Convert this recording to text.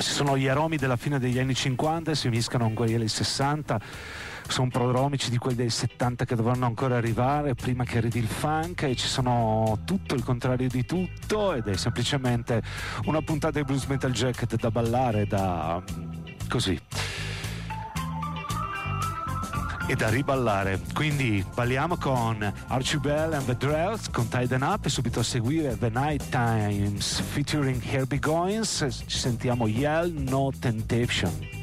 ci sono gli aromi della fine degli anni 50 e si mischiano con quelli dei 60, sono prodromici di quelli dei 70 che dovranno ancora arrivare prima che arrivi il funk, e ci sono tutto il contrario di tutto, ed è semplicemente una puntata di Blues Metal Jacket da ballare, da così e da riballare. Quindi balliamo con Archie Bell and the Drells con Tighten Up, e subito a seguire The Night Times featuring Herbie Goins. Ci sentiamo Yell No Temptation.